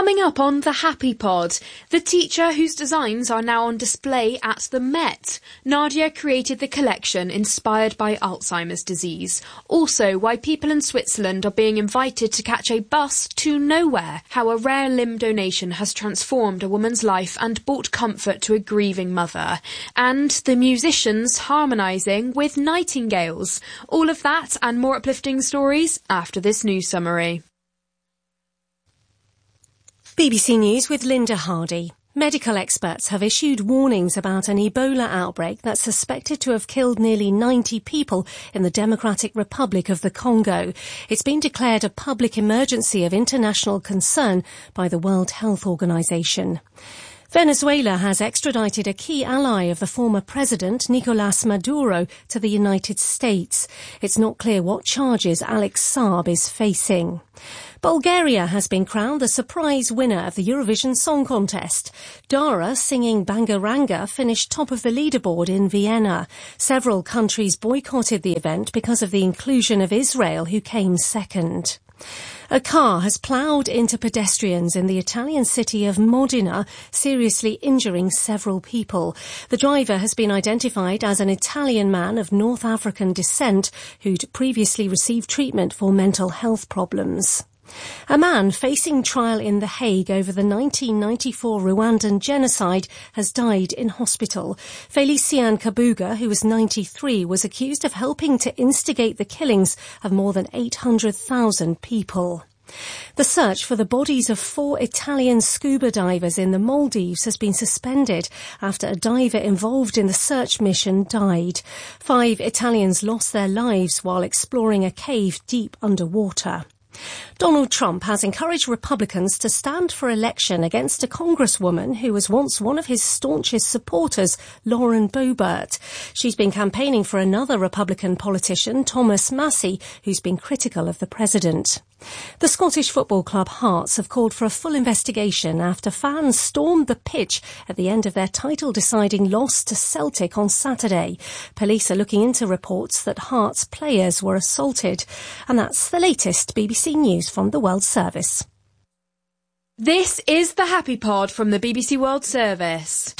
Coming up on The Happy Pod, the teacher whose designs are now on display at the Met. Nadia created the collection inspired by Alzheimer's disease. Also, why people in Switzerland are being invited to catch a bus to nowhere. How a rare limb donation has transformed a woman's life and brought comfort to a grieving mother. And the musicians harmonising with nightingales. All of that and more uplifting stories after this news summary. BBC News with Linda Hardy. Medical experts have issued warnings about an Ebola outbreak that's suspected to have killed nearly 90 people in the Democratic Republic of the Congo. It's been declared a public emergency of international concern by the World Health Organization. Venezuela has extradited a key ally of the former president, Nicolás Maduro, to the United States. It's not clear what charges Alex Saab is facing. Bulgaria has been crowned the surprise winner of the Eurovision Song Contest. Dara, singing Bangaranga, finished top of the leaderboard in Vienna. Several countries boycotted the event because of the inclusion of Israel, who came second. A car has ploughed into pedestrians in the Italian city of Modena, seriously injuring several people. The driver has been identified as an Italian man of North African descent who'd previously received treatment for mental health problems. A man facing trial in The Hague over the 1994 Rwandan genocide has died in hospital. Felician Kabuga, who was 93, was accused of helping to instigate the killings of more than 800,000 people. The search for the bodies of 4 Italian scuba divers in the Maldives has been suspended after a diver involved in the search mission died. 5 Italians lost their lives while exploring a cave deep underwater. Donald Trump has encouraged Republicans to stand for election against a congresswoman who was once one of his staunchest supporters, Lauren Boebert. She's been campaigning for another Republican politician, Thomas Massey, who's been critical of the president. The Scottish football club Hearts have called for a full investigation after fans stormed the pitch at the end of their title-deciding loss to Celtic on Saturday. Police are looking into reports that Hearts players were assaulted. And that's the latest BBC News from the World Service. This is the Happy Pod from the BBC World Service.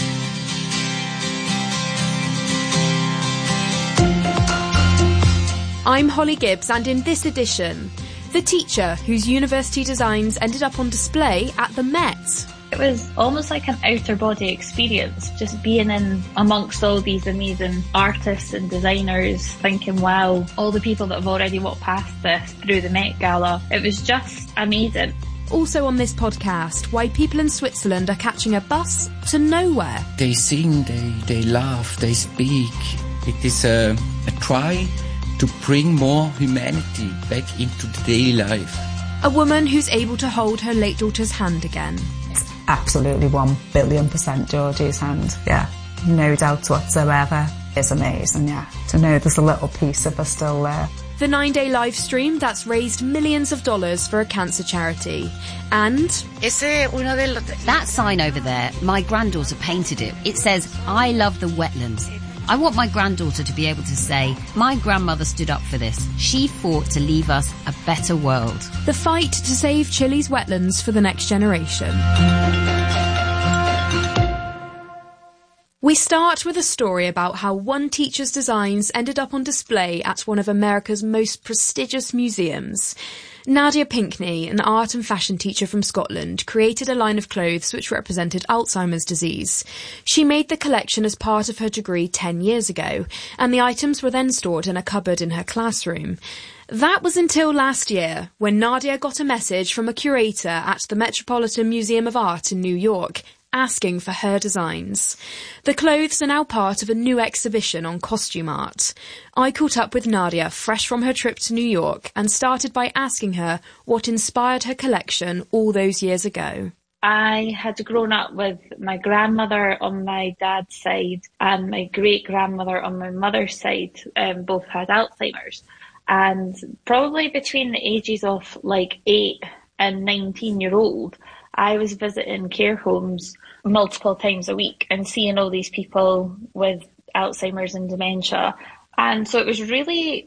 I'm Holly Gibbs, and in this edition, the teacher whose university designs ended up on display at the Met. It was almost like an outer body experience, just being in amongst all these amazing artists and designers, thinking, wow, all the people that have already walked past this through the Met Gala. It was just amazing. Also on this podcast, why people in Switzerland are catching a bus to nowhere. They sing, they laugh, they speak. It is a try to bring more humanity back into the daily life. A woman who's able to hold her late daughter's hand again. It's absolutely 1,000,000,000% Georgie's hand, yeah. No doubt whatsoever. It's amazing, yeah. To know there's a little piece of her still there. The 9-day live stream that's raised millions of dollars for a cancer charity. And that sign over there, my granddaughter painted it. It says, I love the wetlands. I want my granddaughter to be able to say, my grandmother stood up for this. She fought to leave us a better world. The fight to save Chile's wetlands for the next generation. We start with a story about how one teacher's designs ended up on display at one of America's most prestigious museums. Nadia Pinkney, an art and fashion teacher from Scotland, created a line of clothes which represented Alzheimer's disease. She made the collection as part of her degree 10 years ago, and the items were then stored in a cupboard in her classroom. That was until last year, when Nadia got a message from a curator at the Metropolitan Museum of Art in New York, asking for her designs. The clothes are now part of a new exhibition on costume art. I caught up with Nadia fresh from her trip to New York and started by asking her what inspired her collection all those years ago. I had grown up with my grandmother on my dad's side and my great-grandmother on my mother's side. Both had Alzheimer's. And probably between the ages of like 8 and 19-year-old, I was visiting care homes multiple times a week and seeing all these people with Alzheimer's and dementia. And so it was really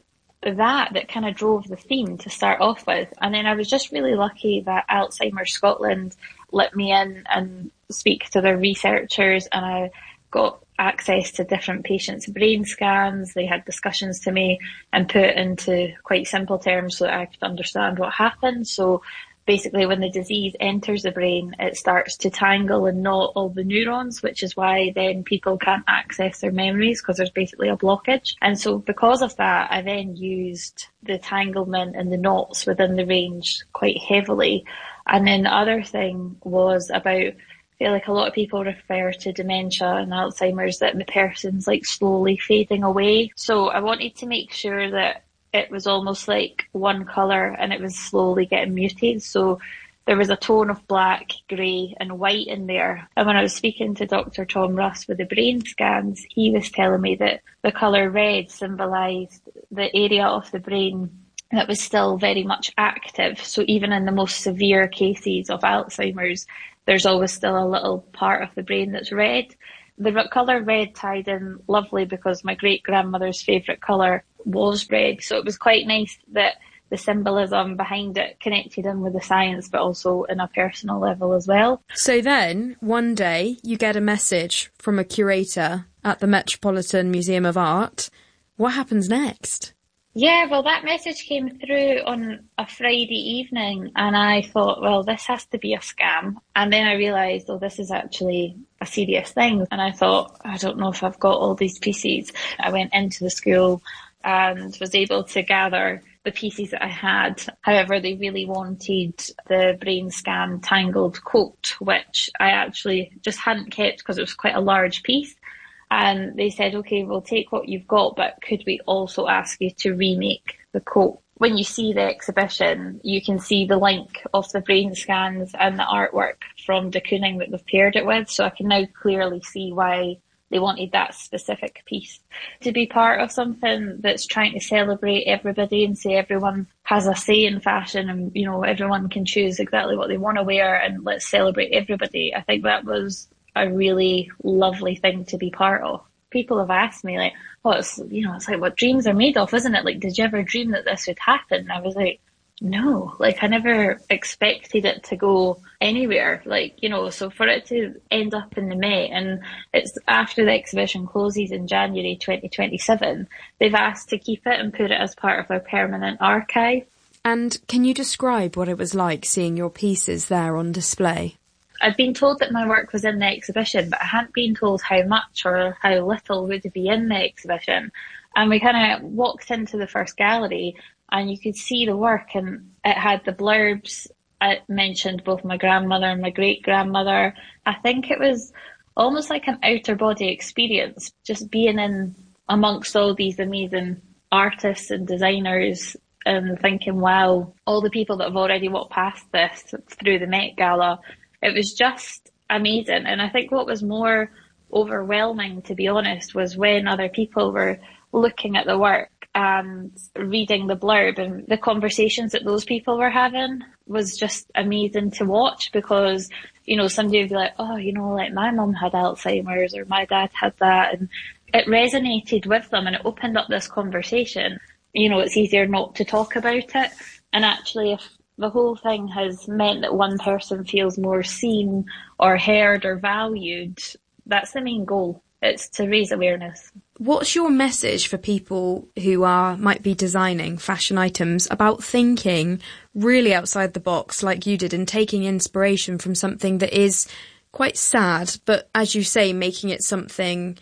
that kind of drove the theme to start off with. And then I was just really lucky that Alzheimer's Scotland let me in and speak to their researchers, and I got access to different patients' brain scans. They had discussions to me and put it into quite simple terms so that I could understand what happened. So basically, when the disease enters the brain, it starts to tangle and knot all the neurons, which is why then people can't access their memories, because there's basically a blockage. And so because of that, I then used the tanglement and the knots within the range quite heavily. And then the other thing was about, I feel like a lot of people refer to dementia and Alzheimer's, that the person's like slowly fading away. So I wanted to make sure that it was almost like one colour and it was slowly getting muted. So there was a tone of black, grey and white in there. And when I was speaking to Dr. Tom Russ with the brain scans, he was telling me that the colour red symbolised the area of the brain that was still very much active. So even in the most severe cases of Alzheimer's, there's always still a little part of the brain that's red. The colour red tied in lovely because my great-grandmother's favourite colour was red. So it was quite nice that the symbolism behind it connected in with the science, but also in a personal level as well. So then, one day, you get a message from a curator at the Metropolitan Museum of Art. What happens next? Yeah, well, that message came through on a Friday evening, and I thought, well, this has to be a scam. And then I realised, oh, this is actually a serious thing. And I thought, I don't know if I've got all these pieces. I went into the school and was able to gather the pieces that I had. However, they really wanted the brain scan tangled coat, which I actually just hadn't kept because it was quite a large piece. And they said, okay, we'll take what you've got, but could we also ask you to remake the coat? When you see the exhibition, you can see the link of the brain scans and the artwork from de Kooning that they've paired it with. So I can now clearly see why they wanted that specific piece. To be part of something that's trying to celebrate everybody and say everyone has a say in fashion and, you know, everyone can choose exactly what they want to wear and let's celebrate everybody. I think that was a really lovely thing to be part of. People have asked me, like, oh, it's like what dreams are made of, isn't it? Like, did you ever dream that this would happen? And I was like, no, like I never expected it to go anywhere. Like, you know, so for it to end up in the Met, and it's after the exhibition closes in January 2027, they've asked to keep it and put it as part of their permanent archive. And can you describe what it was like seeing your pieces there on display? I'd been told that my work was in the exhibition, but I hadn't been told how much or how little would be in the exhibition. And we kind of walked into the first gallery and you could see the work, and it had the blurbs. It mentioned both my grandmother and my great-grandmother. I think it was almost like an outer body experience, just being in amongst all these amazing artists and designers and thinking, wow, all the people that have already walked past this through the Met Gala. It was just amazing. And I think what was more overwhelming, to be honest, was when other people were looking at the work and reading the blurb, and the conversations that those people were having was just amazing to watch, because, you know, somebody would be like, oh, you know, like my mum had Alzheimer's or my dad had that. And it resonated with them and it opened up this conversation. You know, it's easier not to talk about it. And actually, if the whole thing has meant that one person feels more seen or heard or valued, that's the main goal. It's to raise awareness. What's your message for people who might be designing fashion items about thinking really outside the box like you did and taking inspiration from something that is quite sad, but as you say, making it something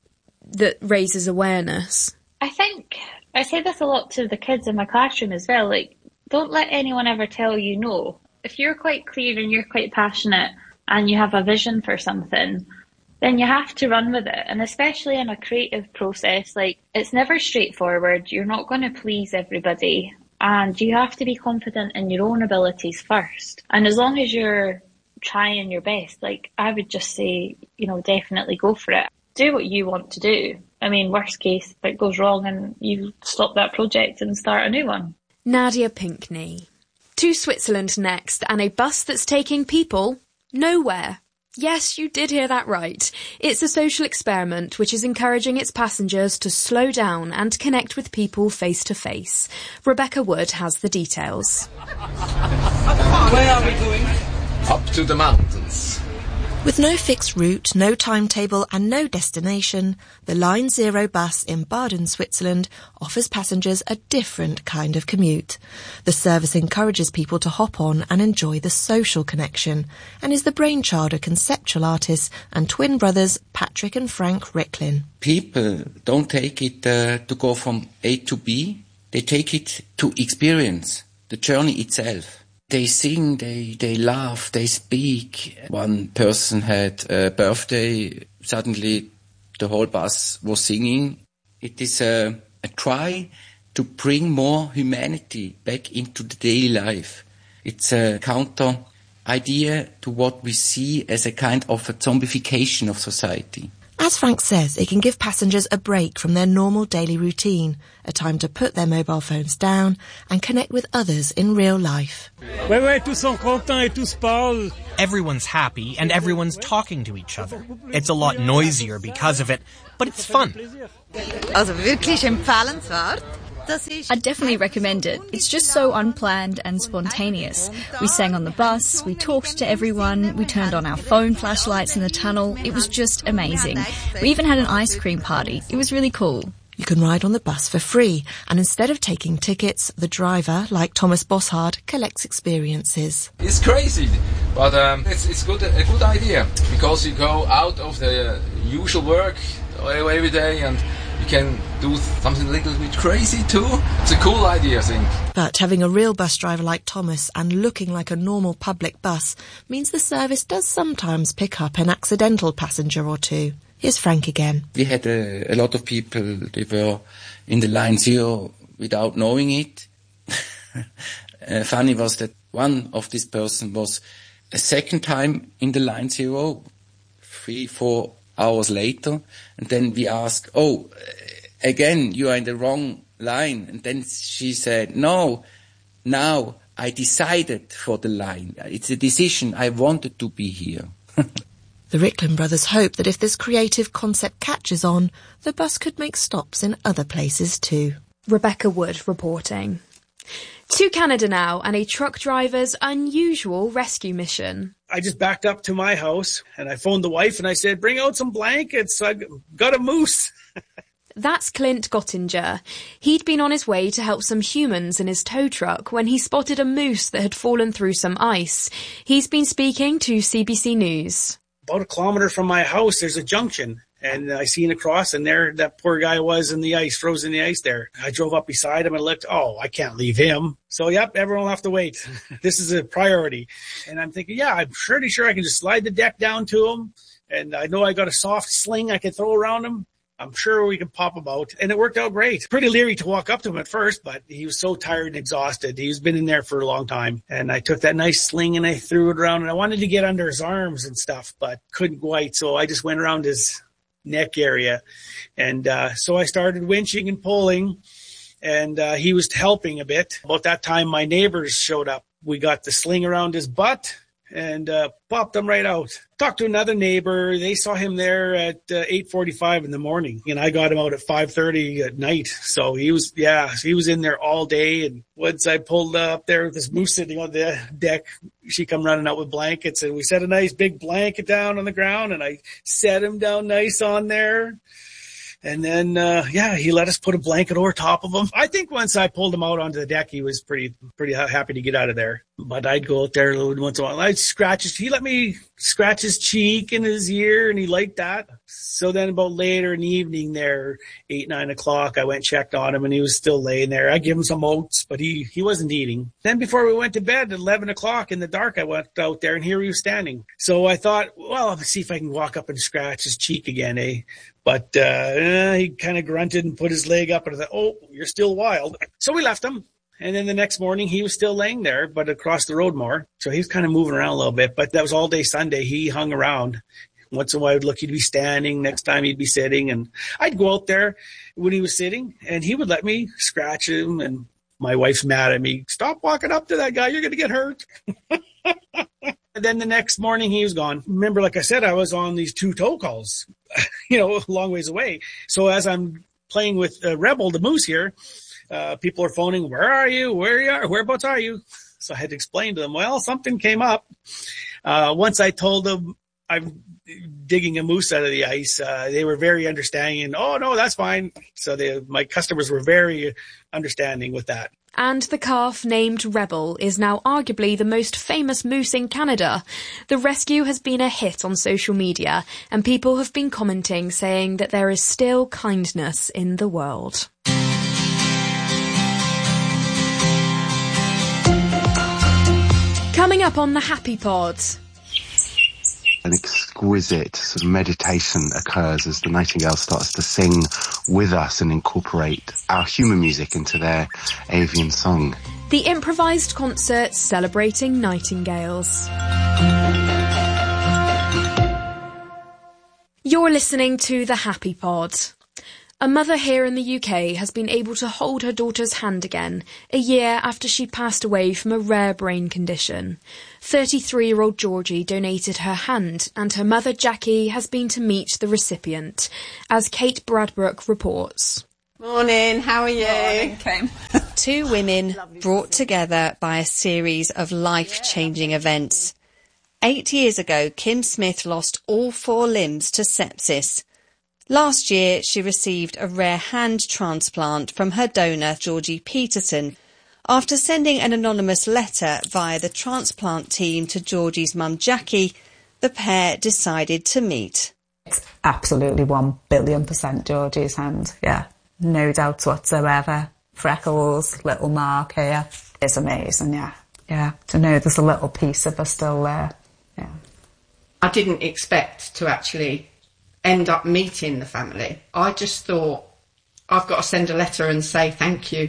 that raises awareness? I think I say this a lot to the kids in my classroom as well, like, don't let anyone ever tell you no. If you're quite clear and you're quite passionate and you have a vision for something, then you have to run with it. And especially in a creative process, like, it's never straightforward. You're not going to please everybody. And you have to be confident in your own abilities first. And as long as you're trying your best, like, I would just say, you know, definitely go for it. Do what you want to do. I mean, worst case, if it goes wrong and you stop that project and start a new one. Nadia Pinkney. To Switzerland next, and a bus that's taking people nowhere. Yes, you did hear that right. It's a social experiment which is encouraging its passengers to slow down and connect with people face to face. Rebecca Wood has the details. Where are we going? Up to the mountains. With no fixed route, no timetable and no destination, the Line Zero bus in Baden, Switzerland offers passengers a different kind of commute. The service encourages people to hop on and enjoy the social connection and is the brainchild of conceptual artists and twin brothers Patrick and Frank Ricklin. People don't take it to go from A to B. They take it to experience the journey itself. They sing, they laugh, they speak. One person had a birthday. Suddenly the whole bus was singing. It is a try to bring more humanity back into the daily life. It's a counter idea to what we see as a kind of a zombification of society. As Frank says, it can give passengers a break from their normal daily routine, a time to put their mobile phones down and connect with others in real life. Everyone's happy and everyone's talking to each other. It's a lot noisier because of it, but it's fun. Also wirklich empfehlenswert. I'd definitely recommend it. It's just so unplanned and spontaneous. We sang on the bus, we talked to everyone, we turned on our phone flashlights in the tunnel. It was just amazing. We even had an ice cream party. It was really cool. You can ride on the bus for free, and instead of taking tickets, the driver, like Thomas Bossard, collects experiences. It's crazy, but it's a good idea, because you go out of the usual work every day and you can do something a little bit crazy too. It's a cool idea, I think. But having a real bus driver like Thomas and looking like a normal public bus means the service does sometimes pick up an accidental passenger or two. Here's Frank again. We had a lot of people, they were in the Line Zero without knowing it. Funny was that one of this person was a second time in the Line Zero, 3-4 hours later, and then we asked, again, you are in the wrong line. And then she said, no, now I decided for the line. It's a decision. I wanted to be here. The Ricklin brothers hope that if this creative concept catches on, the bus could make stops in other places too. Rebecca Wood reporting. To Canada now, and a truck driver's unusual rescue mission. I just backed up to my house and I phoned the wife and I said, bring out some blankets. I got a moose. That's Clint Gottinger. He'd been on his way to help some humans in his tow truck when he spotted a moose that had fallen through some ice. He's been speaking to CBC News. About a kilometre from my house, there's a junction. And I seen across, and there that poor guy was in the ice, frozen in the ice there. I drove up beside him and looked, I can't leave him. So, everyone will have to wait. This is a priority. And I'm thinking, I'm pretty sure I can just slide the deck down to him. And I know I got a soft sling I can throw around him. I'm sure we can pop him out. And it worked out great. Pretty leery to walk up to him at first, but he was so tired and exhausted. He's been in there for a long time. And I took that nice sling and I threw it around. And I wanted to get under his arms and stuff, but couldn't quite. So I just went around his neck area. And so I started winching and pulling, and he was helping a bit. About that time, my neighbors showed up. We got the sling around his butt and popped him right out. Talked to another neighbor. They saw him there at 8:45 in the morning, and I got him out at 5:30 at night. So he was in there all day. And once I pulled up there with this moose sitting on the deck, she come running out with blankets, and we set a nice big blanket down on the ground, and I set him down nice on there. And then, he let us put a blanket over top of him. I think once I pulled him out onto the deck, he was pretty happy to get out of there. But I'd go out there once in a while. He let me scratch his cheek and his ear, and he liked that. So then about later in the evening there, 8, 9 o'clock, I went and checked on him, and he was still laying there. I gave him some oats, but he wasn't eating. Then before we went to bed at 11 o'clock in the dark, I went out there, and here he was standing. So I thought, I'll see if I can walk up and scratch his cheek again, eh? But he kind of grunted and put his leg up, and I thought, you're still wild. So we left him. And then the next morning, he was still laying there, but across the road more. So he was kind of moving around a little bit. But that was all day Sunday. He hung around. Once in a while, I'd look, he'd be standing. Next time, he'd be sitting. And I'd go out there when he was sitting, and he would let me scratch him. And my wife's mad at me. Stop walking up to that guy. You're going to get hurt. And then the next morning he was gone. Remember, like I said, I was on these 2 tow calls, a long ways away. So as I'm playing with Rebel, the moose here, people are phoning, where are you? Whereabouts are you? So I had to explain to them, well, something came up. Once I told them I'm digging a moose out of the ice, they were very understanding and, oh, no, that's fine. So my customers were very understanding with that. And the calf named Rebel is now arguably the most famous moose in Canada. The rescue has been a hit on social media, and people have been commenting saying that there is still kindness in the world. Coming up on the Happy Pod. An exquisite sort of meditation occurs as the nightingale starts to sing with us and incorporate our human music into their avian song. The improvised concert celebrating nightingales. You're listening to the Happy Pod. A mother here in the UK has been able to hold her daughter's hand again, a year after she passed away from a rare brain condition. 33-year-old Georgie donated her hand, and her mother Jackie has been to meet the recipient, as Kate Bradbrook reports. Morning, how are you? Morning, Kim. 2 women brought together by a series of life-changing events. 8 years ago, Kim Smith lost all 4 limbs to sepsis. Last year, she received a rare hand transplant from her donor, Georgie Peterson. After sending an anonymous letter via the transplant team to Georgie's mum, Jackie, the pair decided to meet. It's absolutely 1 billion% Georgie's hand, yeah. No doubt whatsoever. Freckles, little mark here. It's amazing, yeah. Yeah, to know there's a little piece of her still there, yeah. I didn't expect to actually end up meeting the family. I just thought, I've got to send a letter and say thank you.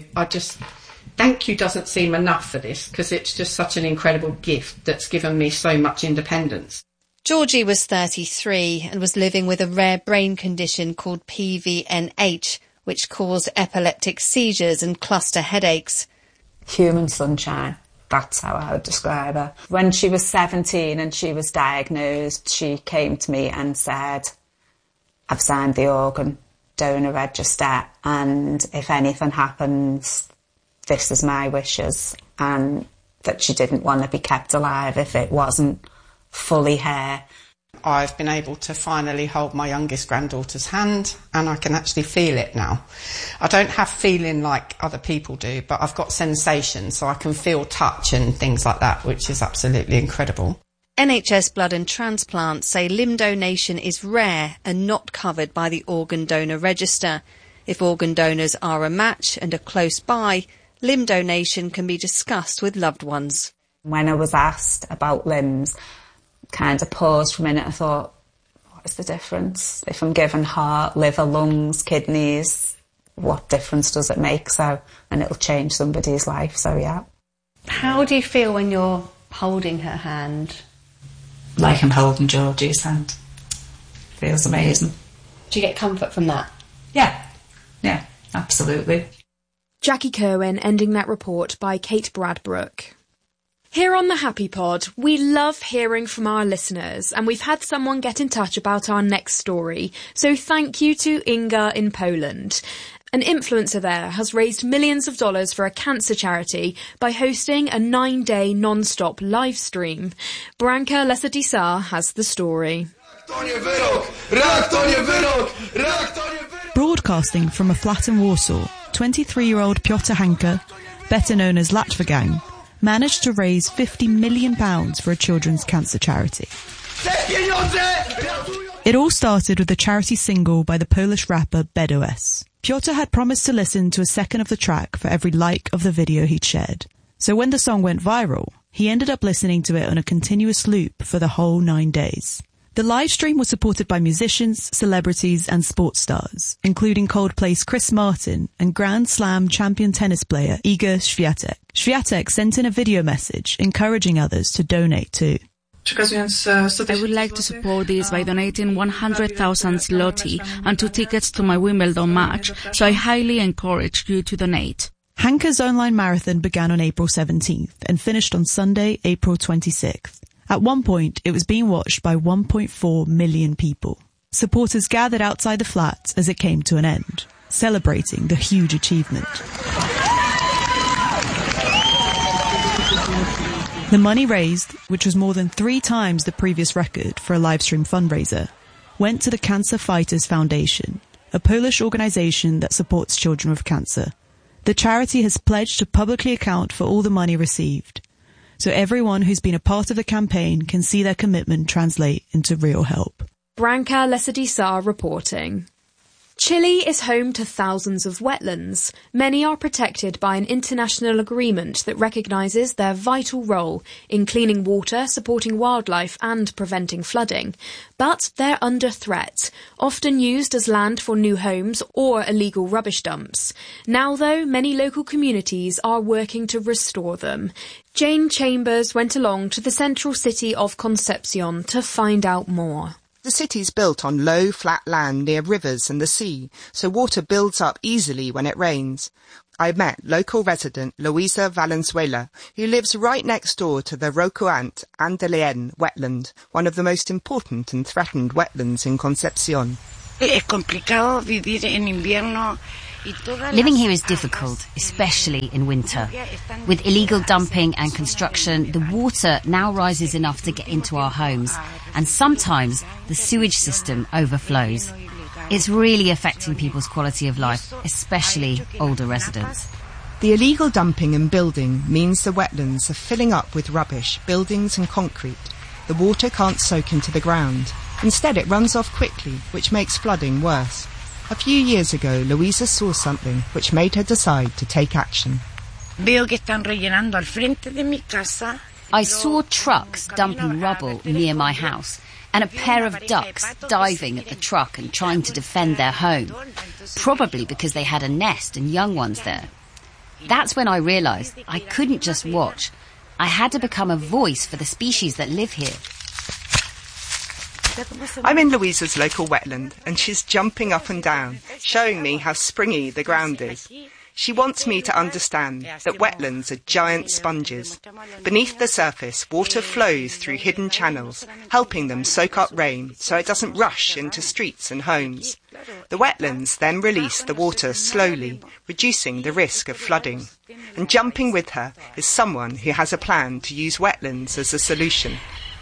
Thank you doesn't seem enough for this, because it's just such an incredible gift that's given me so much independence. Georgie was 33 and was living with a rare brain condition called PVNH, which caused epileptic seizures and cluster headaches. Human sunshine. That's how I would describe her. When she was 17 and she was diagnosed, she came to me and said, I've signed the organ donor register, and if anything happens, this is my wishes, and that she didn't want to be kept alive if it wasn't fully her. I've been able to finally hold my youngest granddaughter's hand, and I can actually feel it now. I don't have feeling like other people do, but I've got sensation, so I can feel touch and things like that, which is absolutely incredible. NHS Blood and Transplant say limb donation is rare and not covered by the organ donor register. If organ donors are a match and are close by, limb donation can be discussed with loved ones. When I was asked about limbs, kind of paused for a minute. I thought, what is the difference? If I'm given heart, liver, lungs, kidneys, what difference does it make? So, and it'll change somebody's life, so yeah. How do you feel when you're holding her hand? Like I'm holding Georgie's hand. Feels amazing. Do you get comfort from that? Yeah, absolutely. Jackie Kerwin ending that report by Kate Bradbrook. Here on the Happy Pod, we love hearing from our listeners, and we've had someone get in touch about our next story, so thank you to Inga in Poland. An influencer there has raised millions of dollars for a cancer charity by hosting a 9-day non-stop live stream. Branka Lesadisa has the story. Broadcasting from a flat in Warsaw, 23-year-old Piotr Hanka, better known as Latvagang, managed to raise £50 million for a children's cancer charity. It all started with a charity single by the Polish rapper BDOS. Piotr had promised to listen to a second of the track for every like of the video he'd shared. So when the song went viral, he ended up listening to it on a continuous loop for the whole 9 days. The live stream was supported by musicians, celebrities and sports stars, including Coldplay's Chris Martin and Grand Slam champion tennis player Iga Swiatek. Swiatek sent in a video message encouraging others to donate too. I would like to support this by donating 100,000 zloty and 2 tickets to my Wimbledon match, so I highly encourage you to donate. Hanka's online marathon began on April 17th and finished on Sunday, April 26th. At one point, it was being watched by 1.4 million people. Supporters gathered outside the flat as it came to an end, celebrating the huge achievement. The money raised, which was more than 3 times the previous record for a live-stream fundraiser, went to the Cancer Fighters Foundation, a Polish organisation that supports children with cancer. The charity has pledged to publicly account for all the money received, so everyone who's been a part of the campaign can see their commitment translate into real help. Branka Lesadisa reporting. Chile is home to thousands of wetlands. Many are protected by an international agreement that recognises their vital role in cleaning water, supporting wildlife and preventing flooding. But they're under threat, often used as land for new homes or illegal rubbish dumps. Now, though, many local communities are working to restore them. Jane Chambers went along to the central city of Concepcion to find out more. The city's built on low, flat land near rivers and the sea, so water builds up easily when it rains. I met local resident Luisa Valenzuela, who lives right next door to the Rocuant Andeleén wetland, one of the most important and threatened wetlands in Concepcion. Living here is difficult, especially in winter. With illegal dumping and construction, the water now rises enough to get into our homes, and sometimes the sewage system overflows. It's really affecting people's quality of life, especially older residents. The illegal dumping and building means the wetlands are filling up with rubbish, buildings and concrete. The water can't soak into the ground. Instead, it runs off quickly, which makes flooding worse. A few years ago, Luisa saw something which made her decide to take action. I saw trucks dumping rubble near my house and a pair of ducks diving at the truck and trying to defend their home, probably because they had a nest and young ones there. That's when I realised I couldn't just watch. I had to become a voice for the species that live here. I'm in Luisa's local wetland, and she's jumping up and down, showing me how springy the ground is. She wants me to understand that wetlands are giant sponges. Beneath the surface, water flows through hidden channels, helping them soak up rain so it doesn't rush into streets and homes. The wetlands then release the water slowly, reducing the risk of flooding. And jumping with her is someone who has a plan to use wetlands as a solution.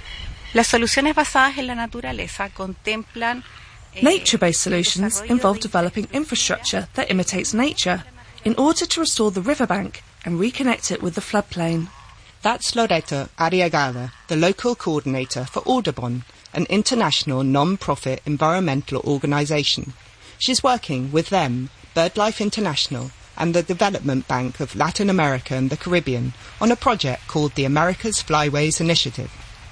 Nature-based solutions involve developing infrastructure that imitates nature in order to restore the riverbank and reconnect it with the floodplain. That's Loreto Arriagada, the local coordinator for Audubon, an international non-profit environmental organisation. She's working with them, BirdLife International, and the Development Bank of Latin America and the Caribbean on a project called the America's Flyways Initiative.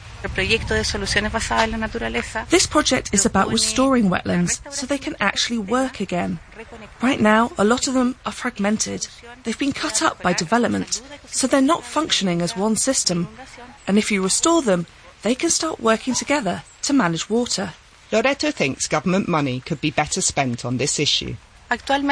This project is about restoring wetlands so they can actually work again. Right now, a lot of them are fragmented. They've been cut up by development, so they're not functioning as one system. And if you restore them, they can start working together to manage water. Loreto thinks government money could be better spent on this issue. At the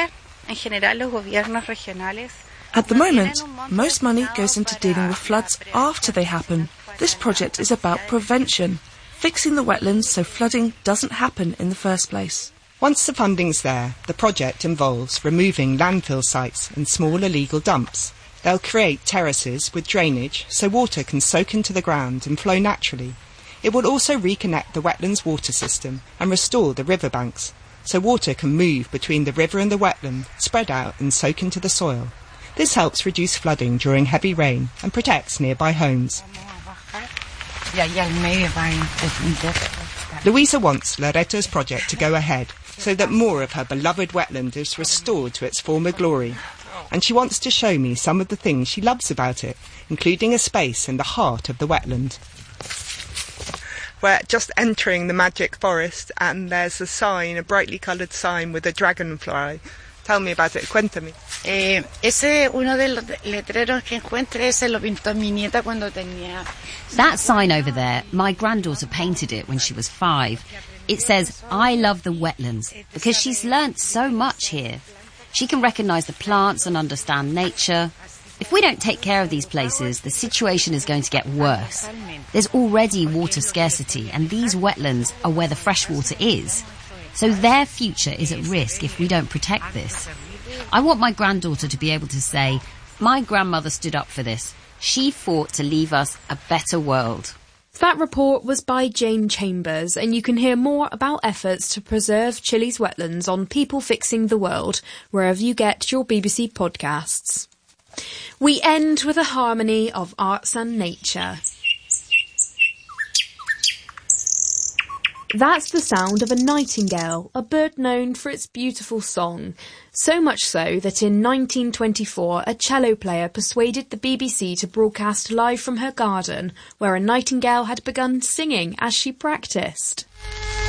moment, most money goes into dealing with floods after they happen. This project is about prevention, fixing the wetlands so flooding doesn't happen in the first place. Once the funding's there, the project involves removing landfill sites and small illegal dumps. They'll create terraces with drainage so water can soak into the ground and flow naturally. It will also reconnect the wetlands water system and restore the riverbanks, so water can move between the river and the wetland, spread out and soak into the soil. This helps reduce flooding during heavy rain and protects nearby homes. Luisa wants Loreto's project to go ahead so that more of her beloved wetland is restored to its former glory. And she wants to show me some of the things she loves about it, including a space in the heart of the wetland. We're just entering the magic forest and there's a sign, a brightly coloured sign with a dragonfly. Tell me about it, cuéntame. That sign over there, my granddaughter painted it when she was 5. It says, "I love the wetlands," because she's learnt so much here. She can recognise the plants and understand nature. If we don't take care of these places, the situation is going to get worse. There's already water scarcity, and these wetlands are where the fresh water is. So their future is at risk if we don't protect this. I want my granddaughter to be able to say, my grandmother stood up for this. She fought to leave us a better world. That report was by Jane Chambers, and you can hear more about efforts to preserve Chile's wetlands on People Fixing the World, wherever you get your BBC podcasts. We end with a harmony of arts and nature. That's the sound of a nightingale, a bird known for its beautiful song. So much so that in 1924 a cello player persuaded the BBC to broadcast live from her garden, where a nightingale had begun singing as she practised.